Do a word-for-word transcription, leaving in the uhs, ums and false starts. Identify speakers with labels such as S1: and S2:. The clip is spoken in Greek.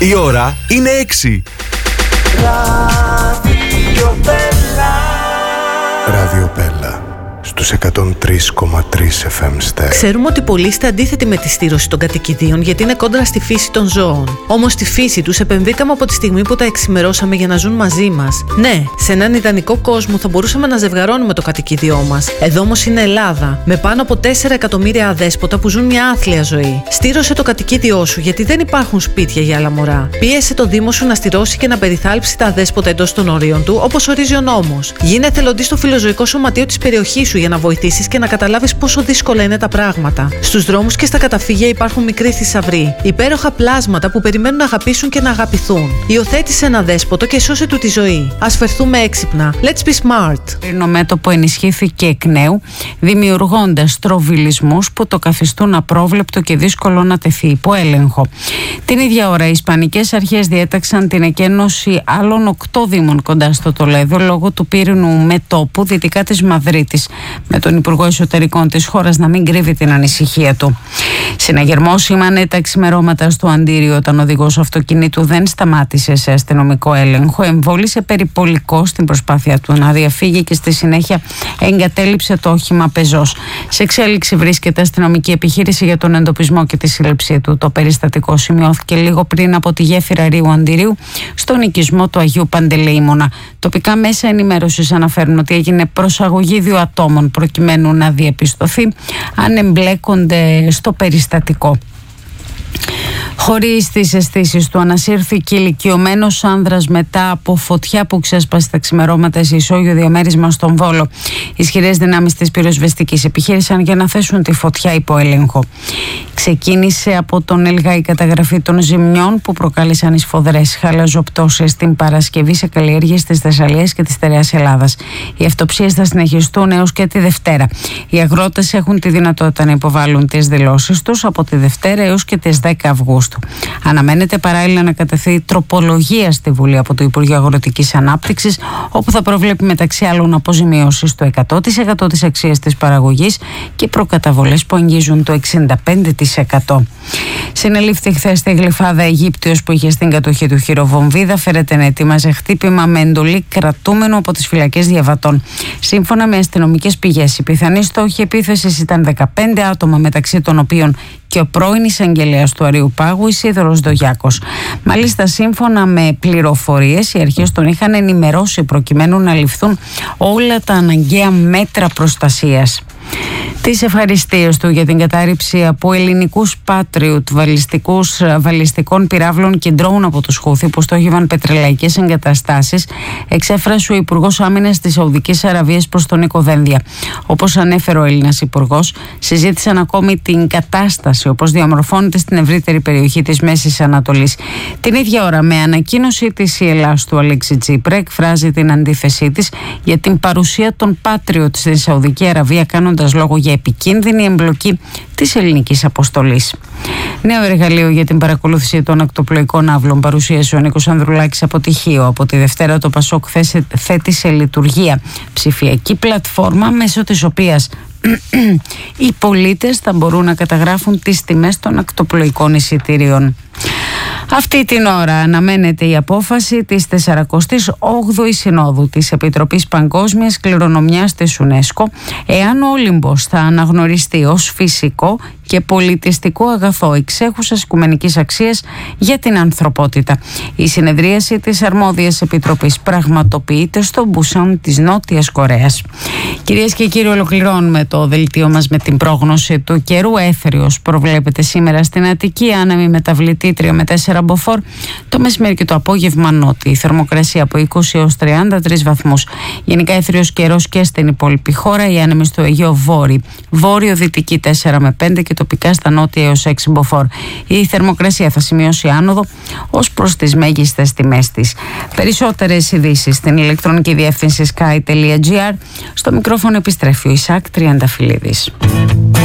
S1: Η ώρα είναι έξι.
S2: Ραδιοπέλα στους εκατόν τρία κόμμα τρία εφ εμ Ster.
S3: Ξέρουμε ότι πολλοί είστε αντίθετοι με τη στήρωση των κατοικιδίων γιατί είναι κόντρα στη φύση των ζώων. Όμως στη φύση τους επεμβήκαμε από τη στιγμή που τα εξημερώσαμε για να ζουν μαζί μας. Ναι, σε έναν ιδανικό κόσμο θα μπορούσαμε να ζευγαρώνουμε το κατοικίδιό μας. Εδώ όμως είναι Ελλάδα, με πάνω από τέσσερα εκατομμύρια αδέσποτα που ζουν μια άθλια ζωή. Στήρωσε το κατοικίδιό σου γιατί δεν υπάρχουν σπίτια για άλλα μωρά. Πίεσε το Δήμο σου να στηρώσει και να περιθάλψει τα αδέσποτα εντός των ορίων του, όπως ορίζει ο νόμος. Γίνε εθελοντής στο φιλοζωικό σωματείο της περιοχής σου για να βοηθήσεις και να καταλάβεις πόσο δύσκολα είναι τα πράγματα. Στους δρόμους και στα καταφύγια υπάρχουν μικροί θησαυροί, υπέροχα πλάσματα που περιμένουν να αγαπήσουν και να αγαπηθούν. Υιοθέτησε ένα δέσποτο και σώσε του τη ζωή. Ας φερθούμε έξυπνα. Let's be smart.
S4: Το μέτωπο ενισχύθηκε εκ νέου, δημιουργώντας τροβιλισμούς που το καθιστούν απρόβλεπτο και δύσκολο να τεθεί υπό έλεγχο. Την ίδια ώρα, οι Ισπανικές αρχές διέταξαν την εκένωση άλλων οκτώ δήμων κοντά στο Τολέδο λόγω του πύρινου μετώπου δυτικά της Μαδρίτης, με τον Υπουργό Εσωτερικών της χώρας να μην κρύβει την ανησυχία του. Συναγερμό σήμανε τα ξημερώματα στο Αντίριο όταν ο οδηγός αυτοκινήτου δεν σταμάτησε σε αστυνομικό έλεγχο, εμβόλησε περιπολικό στην προσπάθεια του να διαφύγει και στη συνέχεια εγκατέλειψε το όχημα πεζός. Σε εξέλιξη βρίσκεται αστυνομική επιχείρηση για τον εντοπισμό και τη σύλληψή του. Το περιστατικό σημειώθηκε λίγο πριν από τη γέφυρα Ρίου Αντιρίου στον οικισμό του Αγίου Παντελεήμονα. Τοπικά μέσα ενημέρωσης αναφέρουν ότι έγινε προσαγωγή δύο ατόμων προκειμένου να διαπιστωθεί αν εμπλέκονται στο περιστατικό. Χωρίς τις αισθήσεις του, ανασύρθηκε ηλικιωμένος άνδρας μετά από φωτιά που ξέσπασε τα ξημερώματα σε ισόγειο διαμέρισμα στον Βόλο. Ισχυρές δυνάμεις της πυροσβεστικής επιχείρησαν για να θέσουν τη φωτιά υπό έλεγχο. Ξεκίνησε από τον ΕΛΓΑ η καταγραφή των ζημιών που προκάλεσαν οι σφοδρές χαλαζοπτώσεις στην Παρασκευή σε καλλιέργειες της Θεσσαλίας και της Στερεάς Ελλάδας. Οι αυτοψίες θα συνεχιστούν έως και τη Δευτέρα. Οι αγρότες έχουν τη δυνατότητα να υποβάλουν τις δηλώσεις τους από τη Δευτέρα έως και τις δέκα Αυγούστου. Αναμένεται παράλληλα να κατευθεί τροπολογία στη Βουλή από το Υπουργείο Αγροτικής Ανάπτυξης, όπου θα προβλέπει μεταξύ άλλων αποζημιώσεις στο εκατό τοις εκατό της αξίας της παραγωγής και προκαταβολές που αγγίζουν το εξήντα πέντε τοις εκατό. Συνελήφθη χθες στη Γλυφάδα Αιγύπτιος που είχε στην κατοχή του χειροβομβίδα, φέρεται να ετοίμαζε χτύπημα με εντολή κρατούμενο από τις φυλακές Διαβατών. Σύμφωνα με αστυνομικές πηγές, η πιθανή στόχη επίθεσης ήταν δεκαπέντε άτομα, μεταξύ των οποίων και ο πρώην εισαγγελέας του Αριουπάγου, Ισίδωρος Ντογιάκος. Μάλιστα, σύμφωνα με πληροφορίες, οι αρχές τον είχαν ενημερώσει προκειμένου να ληφθούν όλα τα αναγκαία μέτρα προστασίας. Τις ευχαριστίες του για την κατάρριψη από ελληνικούς Patriot βαλιστικούς, βαλιστικών πυράβλων και ντρόουν από τους Χούθη που στόχευαν πετρελαϊκές εγκαταστάσεις εξέφρασε ο Υπουργός Άμυνας της Σαουδικής Αραβίας προς τον Νίκο Δένδια. Όπως ανέφερε ο Έλληνας Υπουργός, συζήτησαν ακόμη την κατάσταση όπως διαμορφώνεται στην ευρύτερη περιοχή της Μέσης Ανατολής. Την ίδια ώρα, με ανακοίνωση της η Ελλάς του Αλέξη Τσίπρα, εκφράζει την αντίθεσή της για την παρουσία των Patriot στην Σαουδική Αραβία, κάνοντας λόγο για επικίνδυνη εμπλοκή της ελληνικής αποστολής. Νέο εργαλείο για την παρακολούθηση των ακτοπλοϊκών αύλων παρουσίασε ο Νίκος Ανδρουλάκης από τυχείο. Από τη Δευτέρα το Πασόκ θέτει σε λειτουργία ψηφιακή πλατφόρμα μέσω της οποίας οι πολίτες θα μπορούν να καταγράφουν τις τιμές των ακτοπλοϊκών εισιτήριων. Αυτή την ώρα αναμένεται η απόφαση της σαρανταοκτώ όγδοης Συνόδου της Επιτροπής Παγκόσμιας Κληρονομιάς της UNESCO εάν ο Όλυμπος θα αναγνωριστεί ως φυσικό και πολιτιστικό αγαθό εξέχουσας οικουμενικής αξίας για την ανθρωπότητα. Η συνεδρίαση της Αρμόδιας Επιτροπής πραγματοποιείται στο Μπουσάν της Νότιας Κορέας. Κυρίες και κύριοι, ολοκληρώνουμε το δελτίο μας με την πρόγνωση του καιρού. Έθριος προβλέπεται σήμερα στην Αττική, άνεμη μεταβλητή τρία με τέσσερα μποφόρ. Το μεσημέρι και το απόγευμα νότια. Η θερμοκρασία από είκοσι έως τριάντα τρεις βαθμούς. Γενικά έθριος καιρός και στην υπόλοιπη χώρα. Οι άνεμοι στο Αιγαίο βόρειο. Βόρειο-δυτική τέσσερα με πέντε και τοπικά στα νότια έως έξι μποφόρ. Η θερμοκρασία θα σημειώσει άνοδο ως προς τις μέγιστες τιμές της. Περισσότερες ειδήσεις στην ηλεκτρονική διεύθυνση sky τελεία gr. Στο μικρόφωνο επιστρέφει ο Ισάκ Τριανταφυλλίδης.